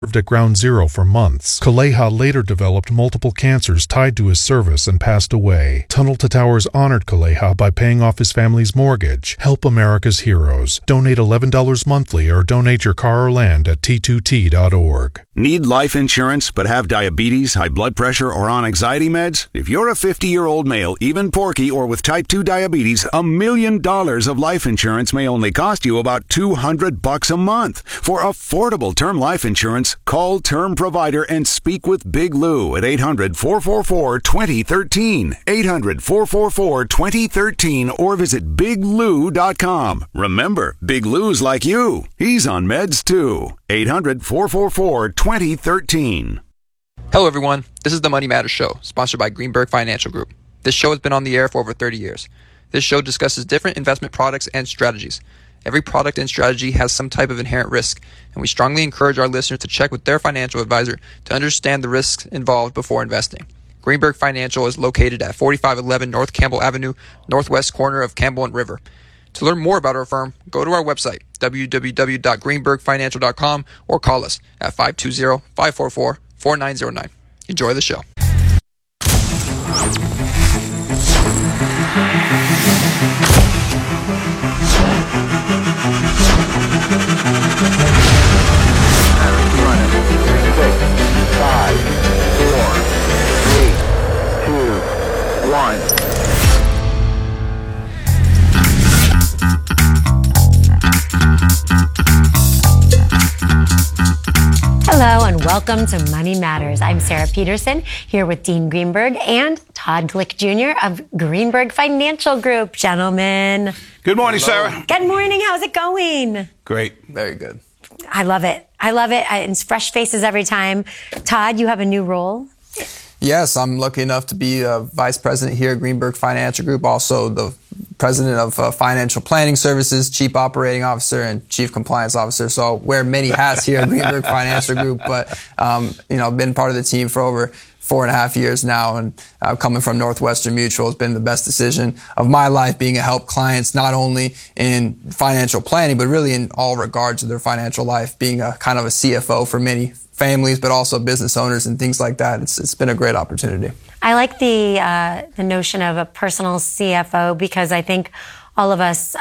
served at Ground Zero for months. Kaleha later developed multiple cancers tied to his service and passed away. Tunnel to Towers honored Kaleha by paying off his family's mortgage. Help America's heroes. Donate $11 monthly or donate your car or land at T2T.org. Need life insurance but have diabetes, high blood pressure, or on anxiety meds? If you're a 50-year-old male, even porky, or with type 2 diabetes, $1 million of life insurance may only cost you about $200 a month. For affordable term life insurance, call Term Provider and speak with Big Lou at 800-444-2013. 800-444-2013 or visit biglou.com. Remember, Big Lou's like you. He's on meds too. 800-444-2013. Hello everyone, this is the Money Matters Show, sponsored by Greenberg Financial Group. This show has been on the air for over 30 years. This show discusses different investment products and strategies. Every product and strategy has some type of inherent risk, and we strongly encourage our listeners to check with their financial advisor to understand the risks involved before investing. Greenberg Financial is located at 4511 North Campbell Avenue, northwest corner of Campbell and River. To learn more about our firm, go to our website, www.greenbergfinancial.com, or call us at 520-544-4909. Enjoy the show. Hello and welcome to Money Matters. I'm Sarah Peterson here with Dean Greenberg and Todd Glick Jr. of Greenberg Financial Group. Gentlemen. Good morning, Sarah. Good morning. How's it going? Great. Very good. I love it. It's fresh faces every time. Todd, you have a new role. Yes, I'm lucky enough to be a vice president here at Greenberg Financial Group, also the president of Financial Planning Services, chief operating officer, and chief compliance officer. So I wear many hats here at Greenberg Financial Group, but been part of the team for over 4.5 years now, and coming from Northwestern Mutual has been the best decision of my life, being to help clients not only in financial planning, but really in all regards of their financial life, being a kind of a CFO for many families, but also business owners and things like that. It's been a great opportunity. I like the notion of a personal CFO because I think all of us,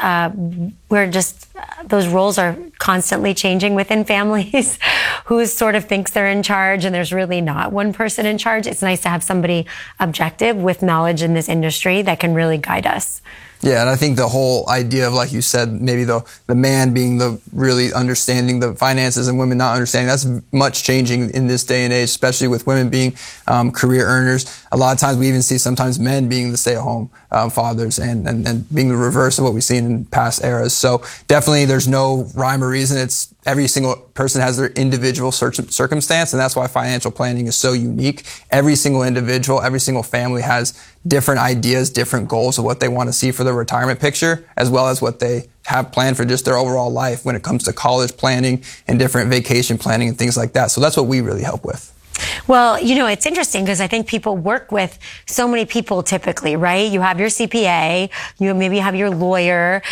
those roles are constantly changing within families. Who sort of thinks they're in charge, and there's really not one person in charge. It's nice to have somebody objective with knowledge in this industry that can really guide us. Yeah, and I think the whole idea of, like you said, maybe the man being the really understanding the finances and women not understanding, that's much changing in this day and age, especially with women being career earners. A lot of times we even see sometimes men being the stay-at-home fathers and being the reverse of what we've seen in past eras. So definitely there's no rhyme or reason. It's every single person has their individual circumstance, and that's why financial planning is so unique. Every single individual, every single family has different ideas, different goals of what they want to see for their retirement picture, as well as what they have planned for just their overall life when it comes to college planning and different vacation planning and things like that. So that's what we really help with. Well, it's interesting because I think people work with so many people typically, right? You have your CPA, you maybe have your lawyer,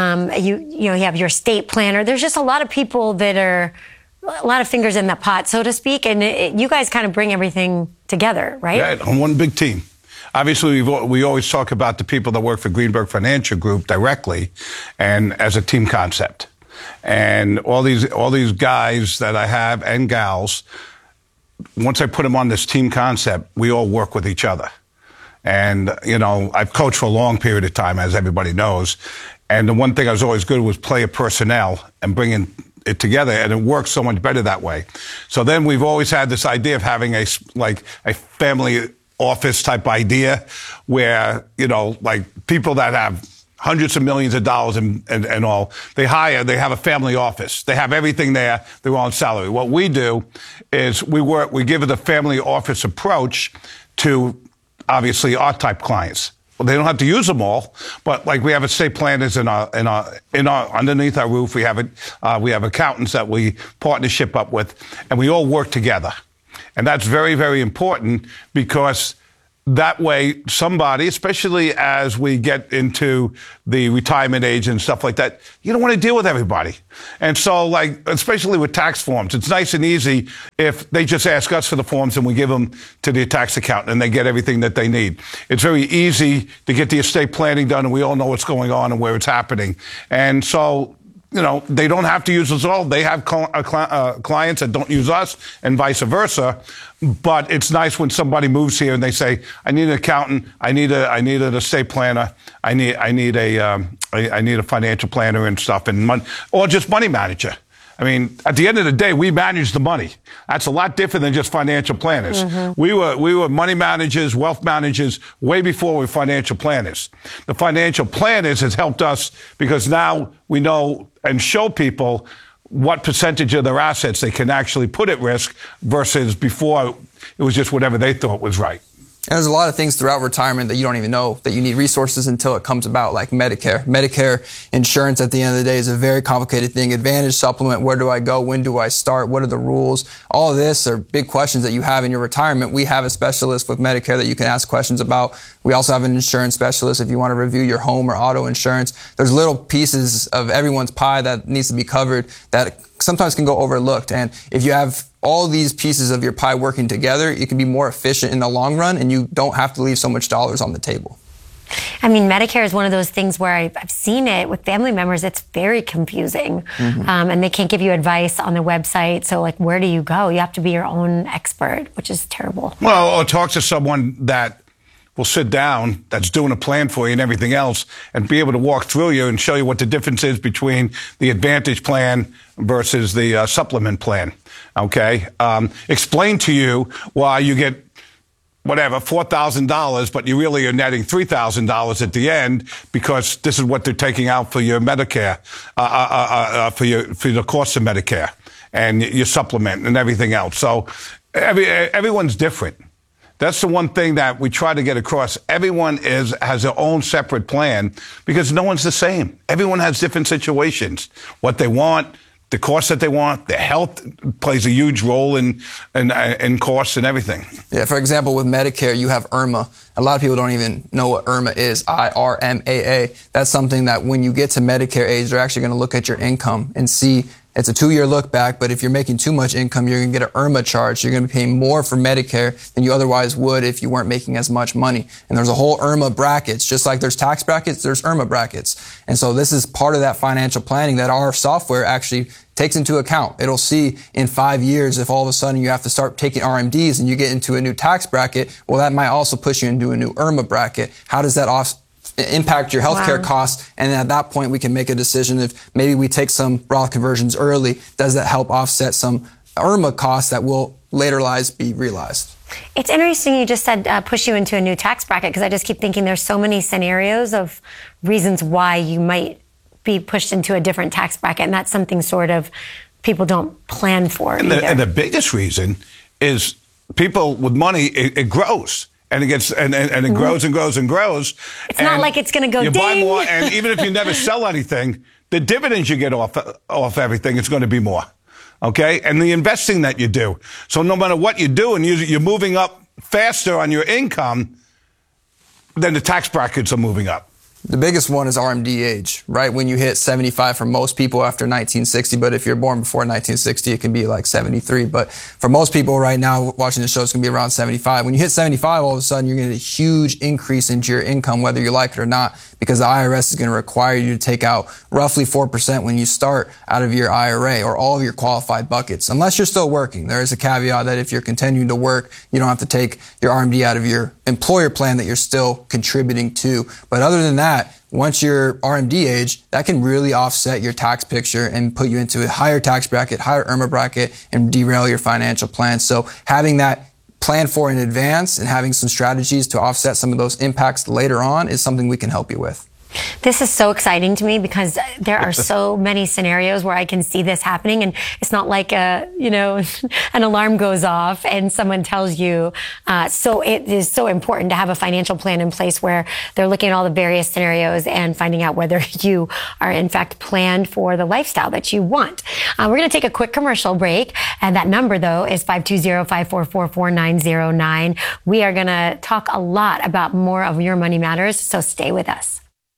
you have your estate planner. There's just a lot of people that are a lot of fingers in the pot, so to speak, and you guys kind of bring everything together, right? Yeah, on one big team. Obviously, we always talk about the people that work for Greenberg Financial Group directly and as a team concept. And all these guys that I have and gals, once I put them on this team concept, we all work with each other. And, I've coached for a long period of time, as everybody knows. And the one thing I was always good with was player personnel and bringing it together, and it works so much better that way. So then we've always had this idea of having a family office type idea where, people that have hundreds of millions of dollars and all, they have a family office. They have everything there. They're on salary. What we do is we give it a family office approach to obviously our type clients. Well, they don't have to use them all, but we have estate planners underneath our roof. We have accountants that we partnership up with, and we all work together. And that's very, very important because that way, somebody, especially as we get into the retirement age and stuff like that, you don't want to deal with everybody. And so, like, especially with tax forms, it's nice and easy if they just ask us for the forms and we give them to the tax accountant and they get everything that they need. It's very easy to get the estate planning done, and we all know what's going on and where it's happening. And so, you know, they don't have to use us all. They have clients that don't use us, and vice versa. But it's nice when somebody moves here and they say, "I need an accountant. I need an estate planner. I need a financial planner and stuff, or just money manager." I mean, at the end of the day, we manage the money. That's a lot different than just financial planners. Mm-hmm. We were money managers, wealth managers, way before we were financial planners. The financial planners has helped us because now we know and show people what percentage of their assets they can actually put at risk versus before it was just whatever they thought was right. And there's a lot of things throughout retirement that you don't even know that you need resources until it comes about, like Medicare. Medicare insurance at the end of the day is a very complicated thing. Advantage, supplement, where do I go? When do I start? What are the rules? All of this are big questions that you have in your retirement. We have a specialist with Medicare that you can ask questions about. We also have an insurance specialist if you want to review your home or auto insurance. There's little pieces of everyone's pie that needs to be covered that sometimes can go overlooked. And if you have all these pieces of your pie working together, you can be more efficient in the long run, and you don't have to leave so much dollars on the table. I mean, Medicare is one of those things where I've seen it with family members. It's very confusing. Mm-hmm. And they can't give you advice on their website. So, like, where do you go? You have to be your own expert, which is terrible. Well, or talk to someone that will sit down, that's doing a plan for you and everything else, and be able to walk through you and show you what the difference is between the Advantage plan versus the supplement plan. Okay? Explain to you why you get whatever, $4,000, but you really are netting $3,000 at the end because this is what they're taking out for your Medicare, for the cost of Medicare and your supplement and everything else. So everyone's different. That's the one thing that we try to get across. Everyone has their own separate plan because no one's the same. Everyone has different situations, what they want, the cost that they want. Their health plays a huge role in costs and everything. Yeah, for example, with Medicare, you have IRMA. A lot of people don't even know what IRMA is, IRMAA. That's something that when you get to Medicare age, they're actually going to look at your income and see. It's a 2-year look back, but if you're making too much income, you're going to get an IRMA charge. You're going to be paying more for Medicare than you otherwise would if you weren't making as much money. And there's a whole IRMA brackets. Just like there's tax brackets, there's IRMA brackets. And so this is part of that financial planning that our software actually takes into account. It'll see in 5 years if all of a sudden you have to start taking RMDs and you get into a new tax bracket, well, that might also push you into a new IRMA bracket. How does that impact your healthcare costs? And at that point, we can make a decision if maybe we take some Roth conversions early. Does that help offset some IRMA costs that will later be realized? It's interesting you just said push you into a new tax bracket, because I just keep thinking there's so many scenarios of reasons why you might be pushed into a different tax bracket, and that's something sort of people don't plan for. And the biggest reason is people with money, it grows. And it gets and it grows and grows and grows. It's not like it's going to go you ding. Buy more, and even if you never sell anything, the dividends you get off everything is going to be more. Okay, and the investing that you do. So no matter what you do, and you're moving up faster on your income, then the tax brackets are moving up. The biggest one is RMD age, right? When you hit 75 for most people after 1960, but if you're born before 1960, it can be like 73. But for most people right now watching the show, it's going to be around 75. When you hit 75, all of a sudden, you're going to get a huge increase into your income, whether you like it or not, because the IRS is going to require you to take out roughly 4% when you start out of your IRA or all of your qualified buckets, unless you're still working. There is a caveat that if you're continuing to work, you don't have to take your RMD out of your employer plan that you're still contributing to. But other than that, once you're RMD age, that can really offset your tax picture and put you into a higher tax bracket, higher IRMA bracket, and derail your financial plan. So having that plan for in advance and having some strategies to offset some of those impacts later on is something we can help you with. This is so exciting to me because there are so many scenarios where I can see this happening, and it's not like an alarm goes off and someone tells you. So it is so important to have a financial plan in place where they're looking at all the various scenarios and finding out whether you are in fact planned for the lifestyle that you want. We're going to take a quick commercial break, and that number though is 520-544-4909. We are going to talk a lot about more of your money matters, so stay with us.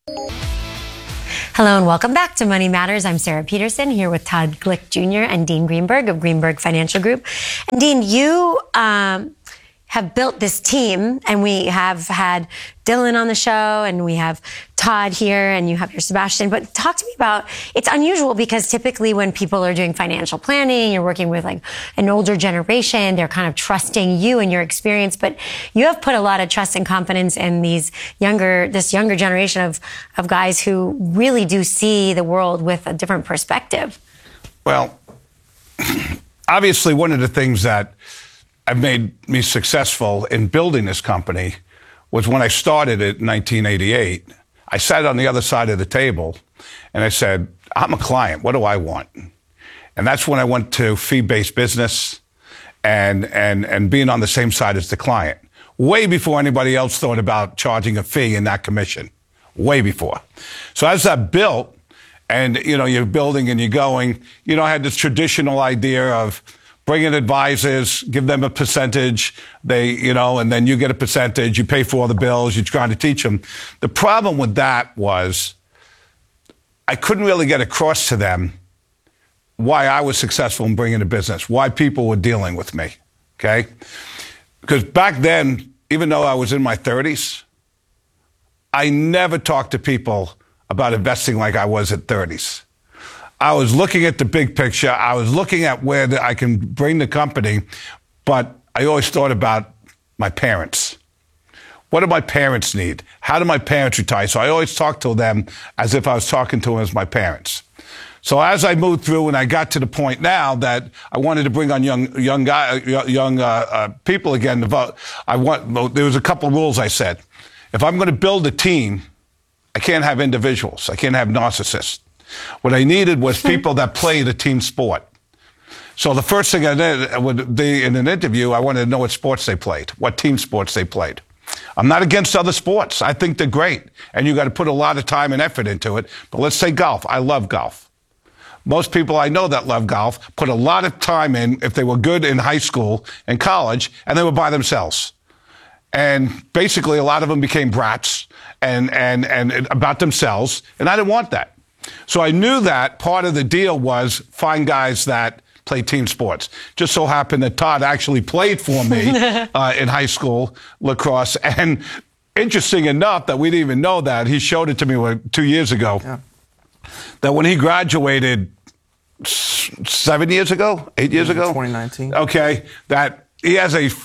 Hello and welcome back to Money Matters. I'm Sarah Peterson here with Todd Glick Jr. and Dean Greenberg of Greenberg Financial Group. And Dean, you have built this team, and we have had Dylan on the show, and we have Todd here, and you have your Sebastian. But talk to me about, it's unusual because typically when people are doing financial planning, you're working with like an older generation, they're kind of trusting you and your experience, but you have put a lot of trust and confidence in this younger generation of guys who really do see the world with a different perspective. Well, obviously one of the things that have made me successful in building this company was when I started it in 1988. I sat on the other side of the table and I said, I'm a client. What do I want? And that's when I went to fee-based business and being on the same side as the client. Way before anybody else thought about charging a fee and not commission. Way before. So as that built, and you're building and you're going, I had this traditional idea of bring in advisors, give them a percentage, and then you get a percentage, you pay for all the bills, you're trying to teach them. The problem with that was I couldn't really get across to them why I was successful in bringing a business, why people were dealing with me, okay? Because back then, even though I was in my 30s, I never talked to people about investing like I was at 30s. I was looking at the big picture. I was looking at where I can bring the company, but I always thought about my parents. What do my parents need? How do my parents retire? So I always talked to them as if I was talking to them as my parents. So as I moved through and I got to the point now that I wanted to bring on young people again to vote, there was a couple of rules I said. If I'm going to build a team, I can't have individuals. I can't have narcissists. What I needed was people that played a team sport. So the first thing I did would be in an interview, I wanted to know what sports they played, what team sports they played. I'm not against other sports. I think they're great. And you got to put a lot of time and effort into it. But let's say golf. I love golf. Most people I know that love golf put a lot of time in if they were good in high school and college, and they were by themselves. And basically a lot of them became brats and about themselves, and I didn't want that. So I knew that part of the deal was find guys that play team sports. Just so happened that Todd actually played for me in high school lacrosse. And interesting enough that we didn't even know that, he showed it to me 2 years ago, that when he graduated 8 years ago? 2019. Okay, that he has a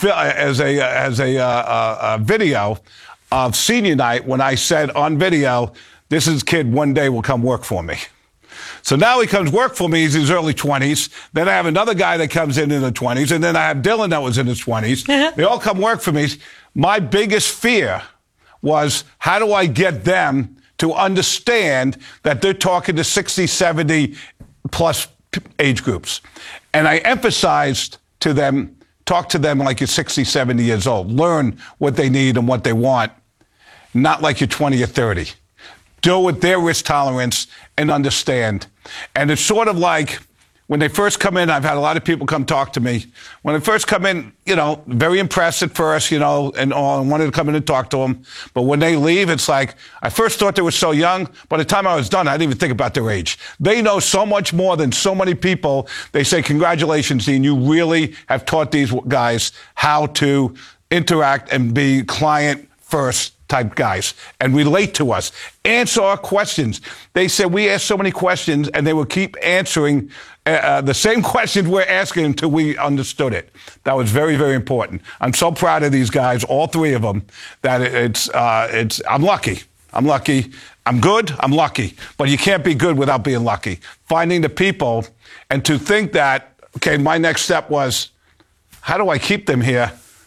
video of senior night when I said on video, this is kid one day will come work for me. So now he comes work for me. He's in his early 20s. Then I have another guy that comes in the 20s. And then I have Dylan that was in his 20s. They all come work for me. My biggest fear was how do I get them to understand that they're talking to 60, 70 plus age groups. And I emphasized to them, talk to them like you're 60, 70 years old. Learn what they need and what they want, not like you're 20 or 30. Deal with their risk tolerance and understand. And it's sort of like when they first come in, I've had a lot of people come talk to me. When they first come in, very impressed at first, and all, and wanted to come in and talk to them. But when they leave, it's like, I first thought they were so young. By the time I was done, I didn't even think about their age. They know so much more than so many people. They say, congratulations, Dean, you really have taught these guys how to interact and be client first type guys and relate to us, answer our questions. They said we asked so many questions and they would keep answering the same questions we're asking until we understood it. That was very, very important. I'm so proud of these guys, all three of them, that I'm lucky. I'm good. I'm lucky. But you can't be good without being lucky. Finding the people and to think that, okay, my next step was, how do I keep them here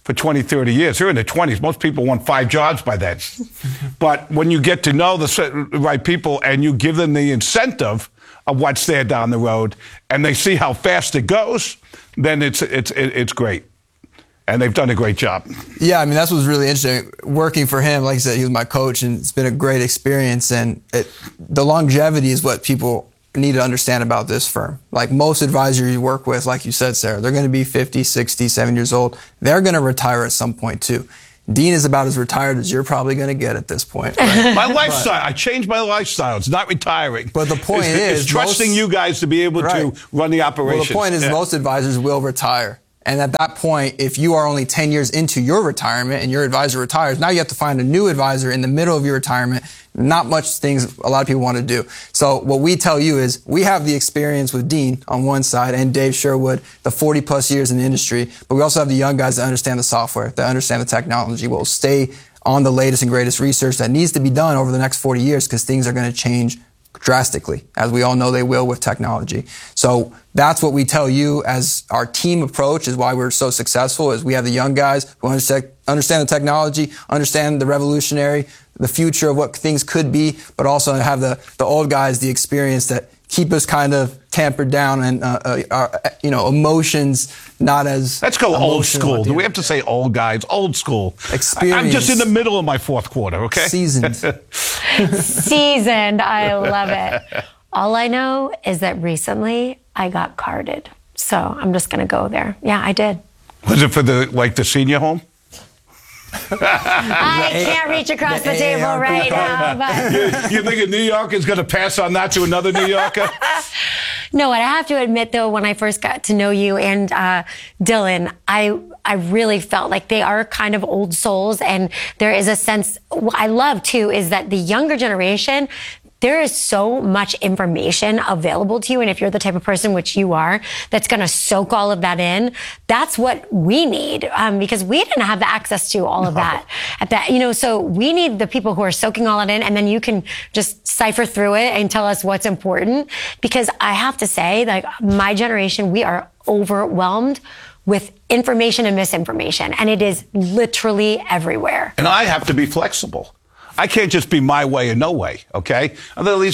for 20, 30 years. They're in their 20s. Most people want 5 jobs by then. But when you get to know the right people and you give them the incentive of what's there down the road, and they see how fast it goes, then it's great. And they've done a great job. Yeah, I mean, that's what's really interesting. Working for him, like I said, he was my coach, and it's been a great experience. And the longevity is what people need to understand about this firm. Like most advisors you work with, like you said, Sarah, they're going to be 50, 60, 70 years old. They're going to retire at some point too. Dean is about as retired as you're probably going to get at this point. Right? My lifestyle, I changed my lifestyle. It's not retiring. But the point is trusting you guys to be able to run the operation. Well, the point is most advisors will retire. And at that point, if you are only 10 years into your retirement and your advisor retires, now you have to find a new advisor in the middle of your retirement. Not much things a lot of people want to do. So what we tell you is we have the experience with Dean on one side and Dave Sherwood, the 40 plus years in the industry, but we also have the young guys that understand the software, that understand the technology, will stay on the latest and greatest research that needs to be done over the next 40 years because things are going to change drastically, as we all know they will with technology. So that's what we tell you as our team approach is why we're so successful, is we have the young guys who understand the technology, understand the revolutionary, the future of what things could be, but also have the old guys, the experience that keep us kind of tampered down and our emotions not as. Let's go old school. Do we have to say old guys? Old school. Experience. I'm just in the middle of my 4th quarter, okay? Seasoned. Seasoned. I love it. All I know is that recently I got carded. So I'm just going to go there. Yeah, I did. Was it for the senior home? I can't reach across the table right now. But You think a New Yorker is going to pass on that to another New Yorker? No, and I have to admit, though, when I first got to know you and Dylan, I really felt like they are kind of old souls. And there is a sense, what I love, too, is that the younger generation, there is so much information available to you. And if you're the type of person, which you are, that's going to soak all of that in, that's what we need. Because we didn't have the access to all of that so we need the people who are soaking all it in, and then you can just cipher through it and tell us what's important. Because I have to say, like, my generation, we are overwhelmed with information and misinformation, and it is literally everywhere. And I have to be flexible. I can't just be my way or no way, okay? Otherwise,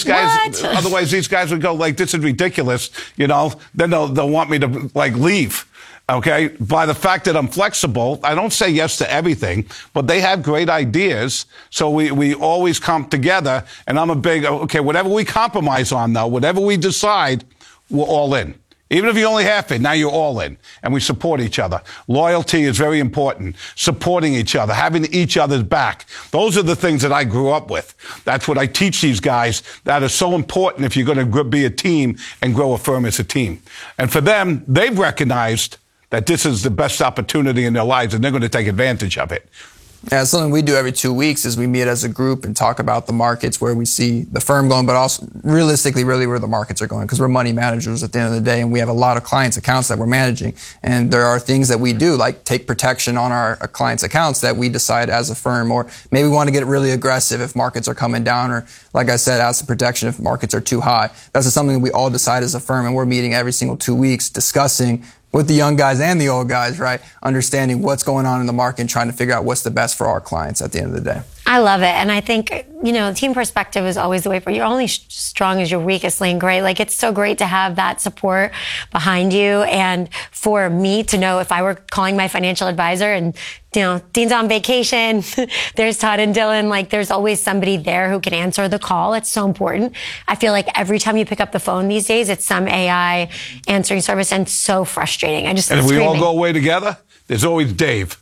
these guys would go like, this is ridiculous, then they'll want me to leave, okay? By the fact that I'm flexible, I don't say yes to everything, but they have great ideas, so we always come together, and I'm a big, okay, whatever we compromise on, though, whatever we decide, we're all in. Even if you only half it, now you're all in. And we support each other. Loyalty is very important. Supporting each other, having each other's back. Those are the things that I grew up with. That's what I teach these guys that are so important if you're going to be a team and grow a firm as a team. And for them, they've recognized that this is the best opportunity in their lives, and they're going to take advantage of it. Yeah, it's something we do every 2 weeks is we meet as a group and talk about the markets, where we see the firm going, but also realistically really where the markets are going, because we're money managers at the end of the day, and we have a lot of clients' accounts that we're managing. And there are things that we do, like take protection on our clients' accounts that we decide as a firm, or maybe we want to get really aggressive if markets are coming down, or like I said, as a protection if markets are too high. That's something that we all decide as a firm, and we're meeting every single 2 weeks discussing with the young guys and the old guys, right? Understanding what's going on in the market and trying to figure out what's the best for our clients at the end of the day. I love it. And I think, team perspective is always the way for you. You're only strong as your weakest link, right? Like, it's so great to have that support behind you. And for me to know if I were calling my financial advisor and, Dean's on vacation, there's Todd and Dylan, like, there's always somebody there who can answer the call. It's so important. I feel like every time you pick up the phone these days, it's some AI answering service, and so frustrating. And if we all go away together, there's always Dave.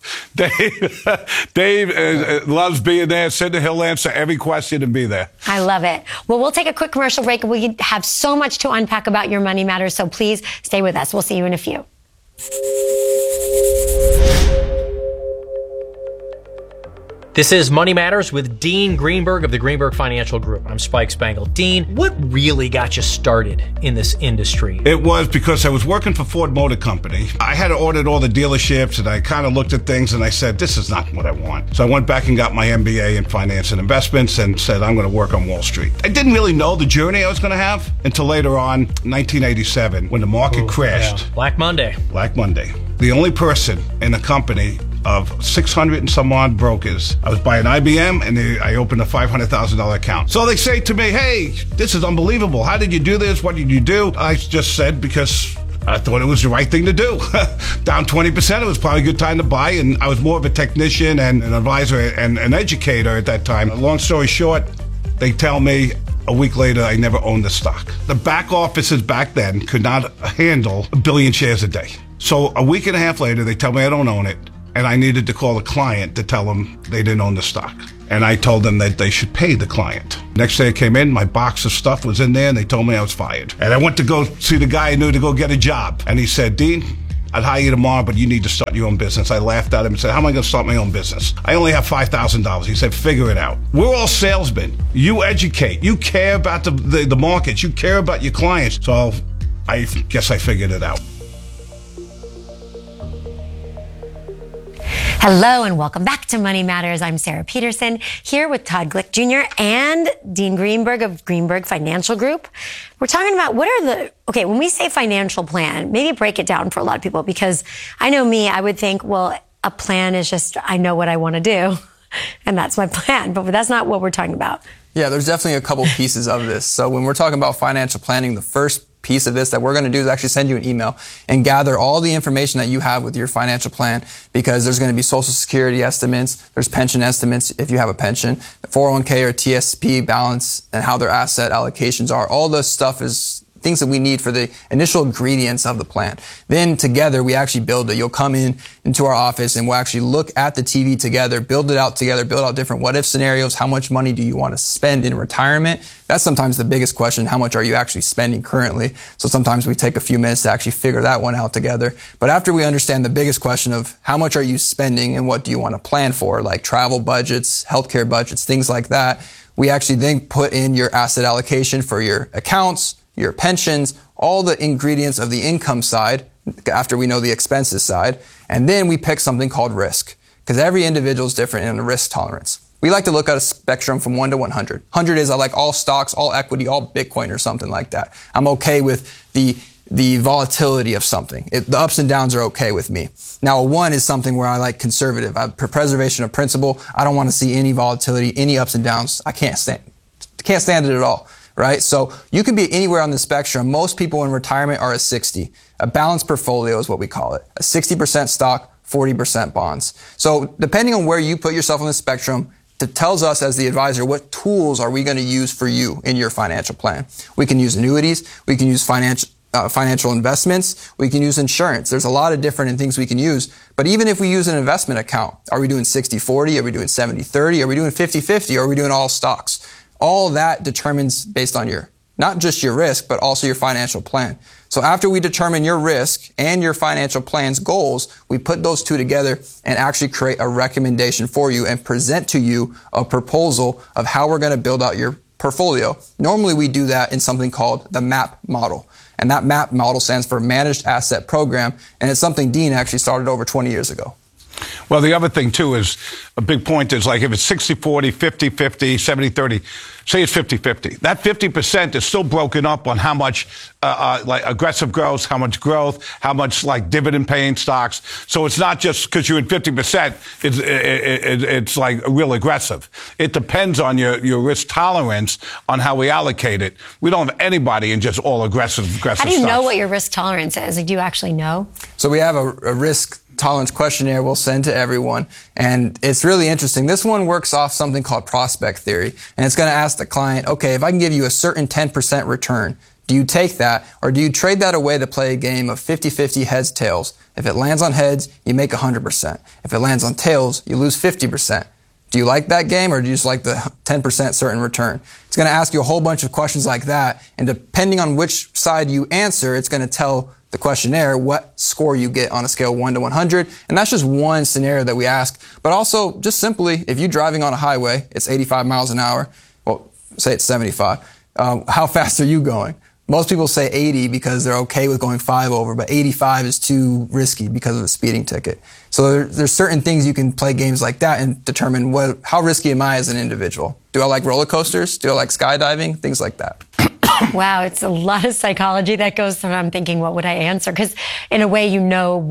Dave loves being there, sitting. He'll answer every question and be there. I love it. Well, we'll take a quick commercial break. We have so much to unpack about your money matters, so please stay with us. We'll see you in a few. This is Money Matters with Dean Greenberg of the Greenberg Financial Group. I'm Spike Spangle. Dean, what really got you started in this industry? It was because I was working for Ford Motor Company. I had ordered all the dealerships, and I kind of looked at things and I said, this is not what I want. So I went back and got my MBA in finance and investments and said, I'm going to work on Wall Street. I didn't really know the journey I was going to have until later on, 1987, when the market crashed. Yeah. Black Monday. The only person in the company of 600 and some odd brokers. I was buying IBM, and I opened a $500,000 account. So they say to me, hey, this is unbelievable. How did you do this? What did you do? I just said, because I thought it was the right thing to do. Down 20%, it was probably a good time to buy, and I was more of a technician and an advisor and an educator at that time. Long story short, they tell me a week later I never owned the stock. The back offices back then could not handle 1 billion shares a day. So a week and a half later, they tell me I don't own it, and I needed to call the client to tell them they didn't own the stock. And I told them that they should pay the client. Next day I came in, my box of stuff was in there, and they told me I was fired. And I went to go see the guy I knew to go get a job. And he said, Dean, I'd hire you tomorrow, but you need to start your own business. I laughed at him and said, how am I going to start my own business? I only have $5,000. He said, figure it out. We're all salesmen. You educate. You care about the markets. You care about your clients. So I guess I figured it out. Hello and welcome back to Money Matters. I'm Sarah Peterson here with Todd Glick Jr. and Dean Greenberg of Greenberg Financial Group. We're talking about when we say financial plan, maybe break it down for a lot of people, because I know me, I would think, well, a plan is just, I know what I want to do and that's my plan, but that's not what we're talking about. Yeah, there's definitely a couple pieces of this. So when we're talking about financial planning, the first piece of this that we're going to do is actually send you an email and gather all the information that you have with your financial plan, because there's going to be Social Security estimates, there's pension estimates if you have a pension, 401k or TSP balance, and how their asset allocations are. All this stuff is things that we need for the initial ingredients of the plan. Then together we actually build it. You'll come into our office and we'll actually look at the TV together, build it out together, build out different what if scenarios. How much money do you want to spend in retirement? That's sometimes the biggest question. How much are you actually spending currently? So sometimes we take a few minutes to actually figure that one out together. But after we understand the biggest question of how much are you spending and what do you want to plan for, like travel budgets, healthcare budgets, things like that, we actually then put in your asset allocation for your accounts, your pensions, all the ingredients of the income side after we know the expenses side. And then we pick something called risk, because every individual is different in a risk tolerance. We like to look at a spectrum from 1 to 100. 100 is I like all stocks, all equity, all Bitcoin or something like that. I'm okay with the volatility of something. The ups and downs are okay with me. Now, a 1 is something where I like conservative. Preservation of principle. I don't want to see any volatility, any ups and downs. I can't stand it at all. Right? So you can be anywhere on the spectrum. Most people in retirement are a 60. A balanced portfolio is what we call it. A 60% stock, 40% bonds. So depending on where you put yourself on the spectrum, it tells us as the advisor what tools are we going to use for you in your financial plan. We can use annuities. We can use financial investments. We can use insurance. There's a lot of different things we can use. But even if we use an investment account, are we doing 60-40? Are we doing 70-30? Are we doing 50-50? Are we doing all stocks? All that determines based on not just your risk, but also your financial plan. So after we determine your risk and your financial plan's goals, we put those two together and actually create a recommendation for you and present to you a proposal of how we're going to build out your portfolio. Normally we do that in something called the MAP model. And that MAP model stands for Managed Asset Program. And it's something Dean actually started over 20 years ago. Well, the other thing, too, is a big point is like if it's 60-40, 50-50, 70-30, say it's 50-50. That 50% is still broken up on how much like aggressive growth, how much growth, how much like dividend paying stocks. So it's not just because you're in 50%, it's like real aggressive. It depends on your risk tolerance on how we allocate it. We don't have anybody in just all aggressive How do you stocks. know what your risk tolerance is? Do you actually know? So we have a risk tolerance questionnaire we'll send to everyone. And it's really interesting. This one works off something called prospect theory. And it's going to ask the client, okay, if I can give you a certain 10% return, do you take that or do you trade that away to play a game of 50-50 heads, tails? If it lands on heads, you make 100%. If it lands on tails, you lose 50%. Do you like that game or do you just like the 10% certain return? It's going to ask you a whole bunch of questions like that. And depending on which side you answer, it's going to tell the questionnaire what score you get on a scale of 1 to 100. And that's just one scenario that we ask. But also, just simply, if you're driving on a highway, it's 85 miles an hour. Well, say it's 75. How fast are you going? Most people say 80 because they're okay with going 5 over, but 85 is too risky because of the speeding ticket. So there's certain things you can play games like that and determine how risky am I as an individual. Do I like roller coasters? Do I like skydiving? Things like that. Wow, it's a lot of psychology that goes through. I'm thinking, what would I answer? Because in a way, you know what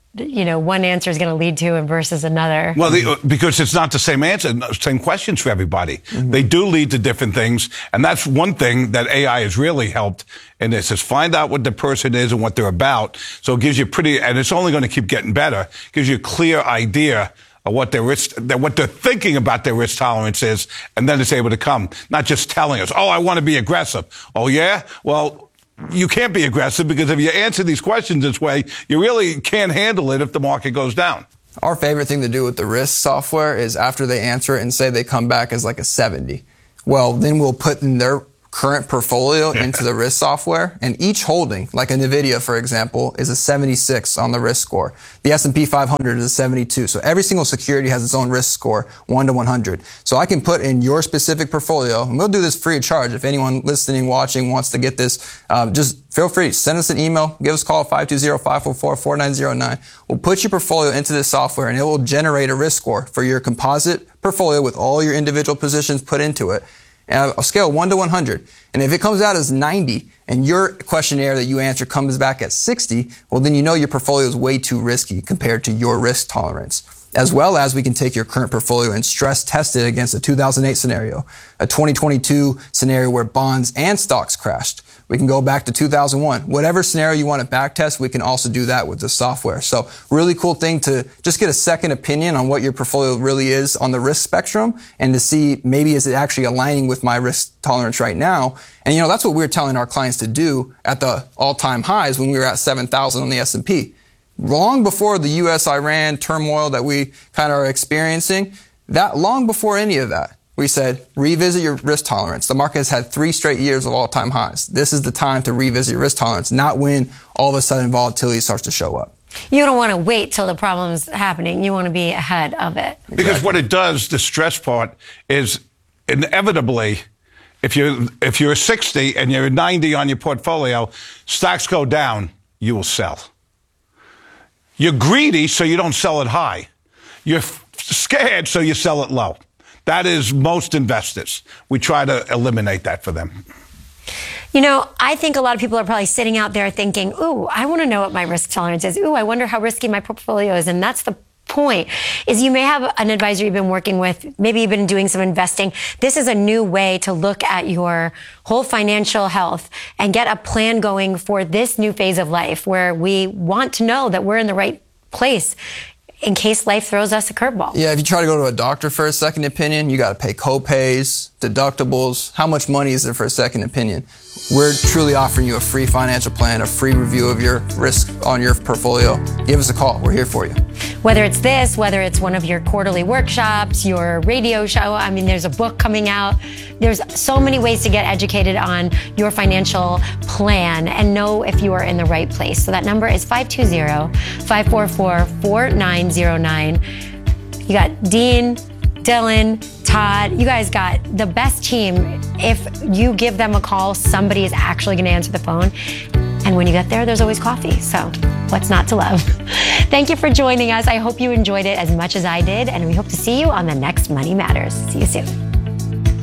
one answer is going to lead to versus another. Well, because it's not the same answer, same questions for everybody. Mm-hmm. They do lead to different things. And that's one thing that AI has really helped in this, is find out what the person is and what they're about. So it gives you and it's only going to keep getting better, gives you a clear idea of what what they're thinking about their risk tolerance is, and then it's able to come, not just telling us, oh, I want to be aggressive. Oh, yeah? Well, you can't be aggressive, because if you answer these questions this way, you really can't handle it if the market goes down. Our favorite thing to do with the risk software is after they answer it and say they come back as like a 70. Well, then we'll put in their current portfolio into the risk software, and each holding, like a NVIDIA, for example, is a 76 on the risk score. The S&P 500 is a 72. So every single security has its own risk score, 1 to 100. So I can put in your specific portfolio, and we'll do this free of charge. If anyone listening, watching wants to get this, just feel free. Send us an email. Give us a call at 520-544-4909. We'll put your portfolio into this software, and it will generate a risk score for your composite portfolio with all your individual positions put into it. And a scale 1 to 100. And if it comes out as 90 and your questionnaire that you answer comes back at 60, well, then you know your portfolio is way too risky compared to your risk tolerance. As well as we can take your current portfolio and stress test it against a 2008 scenario, a 2022 scenario where bonds and stocks crashed. We can go back to 2001. Whatever scenario you want to back test, we can also do that with the software. So really cool thing to just get a second opinion on what your portfolio really is on the risk spectrum, and to see maybe is it actually aligning with my risk tolerance right now. And that's what we're telling our clients to do at the all-time highs when we were at 7,000 on the S&P. Long before the U.S.-Iran turmoil that we kind of are experiencing, long before any of that, we said, revisit your risk tolerance. The market has had 3 straight years of all-time highs. This is the time to revisit your risk tolerance, not when all of a sudden volatility starts to show up. You don't want to wait till the problem's happening. You want to be ahead of it. Because what it does, the stress part, is inevitably, if you're 60 and you're 90 on your portfolio, stocks go down, you will sell. You're greedy, so you don't sell it high. You're scared, so you sell it low. That is most investors. We try to eliminate that for them. I think a lot of people are probably sitting out there thinking, ooh, I want to know what my risk tolerance is. Ooh, I wonder how risky my portfolio is. And that's the point, is you may have an advisor you've been working with, maybe you've been doing some investing. This is a new way to look at your whole financial health and get a plan going for this new phase of life, where we want to know that we're in the right place in case life throws us a curveball. Yeah, if you try to go to a doctor for a second opinion, you got to pay co-pays, deductibles. How much money is there for a second opinion? We're truly offering you a free financial plan, a free review of your risk on your portfolio. Give us a call. We're here for you. Whether it's this, whether it's one of your quarterly workshops, your radio show, there's a book coming out. There's so many ways to get educated on your financial plan and know if you are in the right place. So that number is 520-544-4909. You got Dean, Dylan, Todd. You guys got the best team. If you give them a call, somebody is actually going to answer the phone. And when you get there, there's always coffee. So what's not to love? Thank you for joining us. I hope you enjoyed it as much as I did. And we hope to see you on the next Money Matters. See you soon.